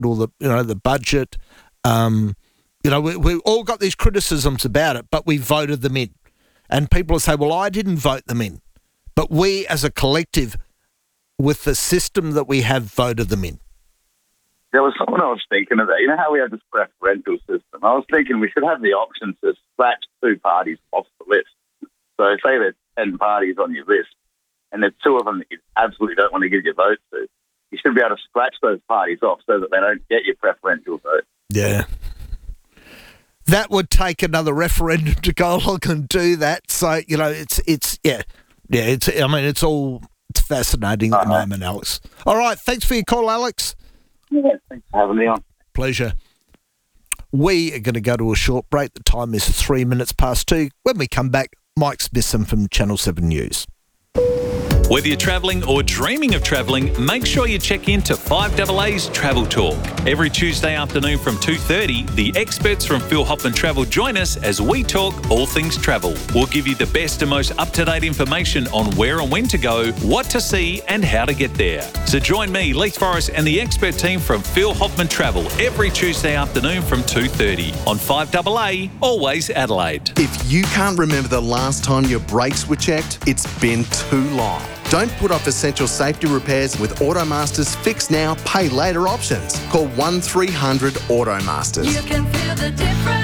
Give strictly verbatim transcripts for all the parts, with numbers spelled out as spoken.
or the you know the budget. Um, you know, we, we've all got these criticisms about it, but we voted them in. And people will say, well, I didn't vote them in. But we as a collective, with the system that we have, voted them in. There was someone I was thinking of that. You know how we have this preferential system? I was thinking we should have the option to scratch two parties off the list. So say there's ten parties on your list, and there's two of them that you absolutely don't want to give your vote to. You should be able to scratch those parties off so that they don't get your preferential vote. Yeah. That would take another referendum to go along and do that. So, you know, it's, it's yeah, yeah, it's, I mean, it's all, it's fascinating at the Uh-huh. moment, Alex. All right, thanks for your call, Alex. Yeah, thanks for having me on. Pleasure. We are going to go to a short break. The time is three minutes past two. When we come back, Mike Smithson from Channel seven News. Whether you're travelling or dreaming of travelling, make sure you check in to five A A's Travel Talk. Every Tuesday afternoon from two thirty, the experts from Phil Hoffman Travel join us as we talk all things travel. We'll give you the best and most up-to-date information on where and when to go, what to see and how to get there. So join me, Leith Forrest and the expert team from Phil Hoffman Travel every Tuesday afternoon from two thirty on five A A, always Adelaide. If you can't remember the last time your brakes were checked, it's been too long. Don't put off essential safety repairs with Automaster's Fix Now, Pay Later options. Call one three hundred Automasters. You can feel the difference.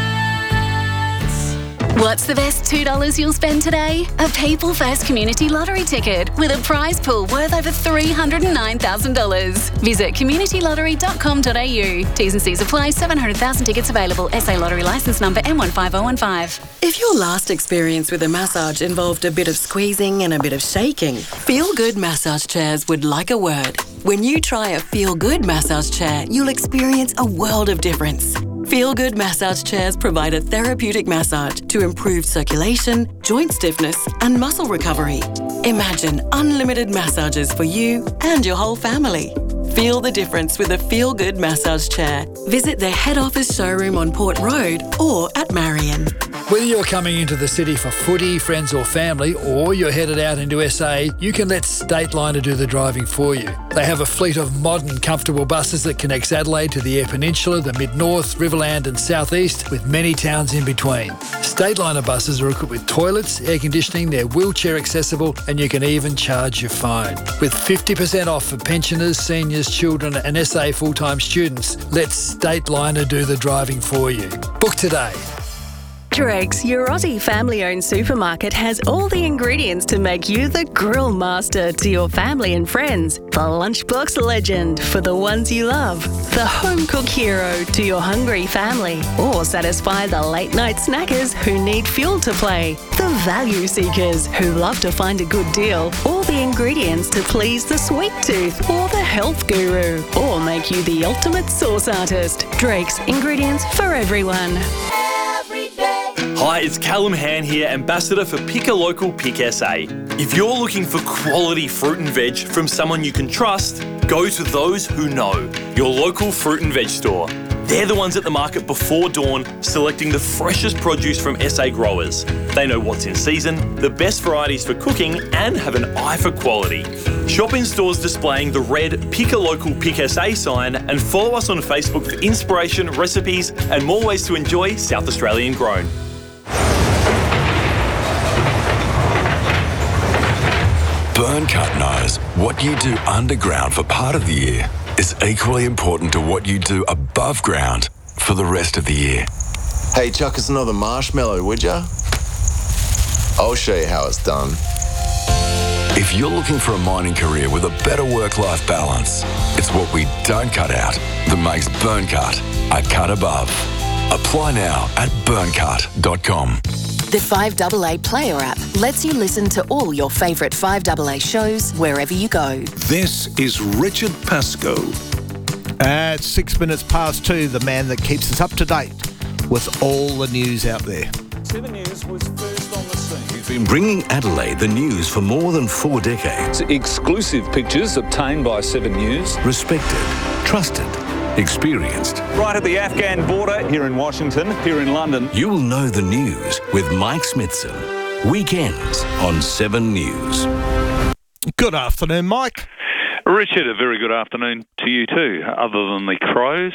What's the best two dollars you'll spend today? A People First Community Lottery ticket with a prize pool worth over three hundred nine thousand dollars. Visit community lottery dot com dot a u. T's and C's apply. seven hundred thousand tickets available. S A Lottery licence number M one five oh one five. If your last experience with a massage involved a bit of squeezing and a bit of shaking, Feel Good Massage Chairs would like a word. When you try a Feel Good massage chair, you'll experience a world of difference. Feel Good massage chairs provide a therapeutic massage to improve circulation, joint stiffness, and muscle recovery. Imagine unlimited massages for you and your whole family. Feel the difference with a Feel Good massage chair. Visit their head office showroom on Port Road or at Marion. Whether you're coming into the city for footy, friends or family, or you're headed out into S A, you can let Stateliner do the driving for you. They have a fleet of modern, comfortable buses that connects Adelaide to the Eyre Peninsula, the Mid-North, Riverland and South East, with many towns in between. Stateliner buses are equipped with toilets, air conditioning, they're wheelchair accessible, and you can even charge your phone. With fifty percent off for pensioners, seniors, children and S A full-time students, let Stateliner do the driving for you. Book today. Drake's, your Aussie family-owned supermarket, has all the ingredients to make you the grill master to your family and friends. The lunchbox legend for the ones you love. The home-cook hero to your hungry family. Or satisfy the late-night snackers who need fuel to play. The value seekers who love to find a good deal. All the ingredients to please the sweet tooth or the health guru. Or make you the ultimate sauce artist. Drake's, ingredients for everyone. Hi, it's Callum Han here, Ambassador for Pick a Local Pick S A. If you're looking for quality fruit and veg from someone you can trust, go to Those Who Know, your local fruit and veg store. They're the ones at the market before dawn, selecting the freshest produce from S A growers. They know what's in season, the best varieties for cooking, and have an eye for quality. Shop in stores displaying the red Pick a Local Pick S A sign and follow us on Facebook for inspiration, recipes, and more ways to enjoy South Australian grown. Burncut knows what you do underground for part of the year is equally important to what you do above ground for the rest of the year. Hey, chuck us another marshmallow, would ya? I'll show you how it's done. If you're looking for a mining career with a better work-life balance, it's what we don't cut out that makes Burncut a cut above. Apply now at burncut dot com. The five A A Player app lets you listen to all your favourite five A A shows wherever you go. This is Richard Pascoe. At six minutes past two, the man that keeps us up to date with all the news out there. Seven News was first on the scene. He's been bringing Adelaide the news for more than four decades. Exclusive pictures obtained by Seven News. Respected, trusted, experienced. Right at the Afghan border here in Washington, here in London. You'll know the news with Mike Smithson. Weekends on Seven News. Good afternoon, Mike. Richard, a very good afternoon to you too. Other than the Crows,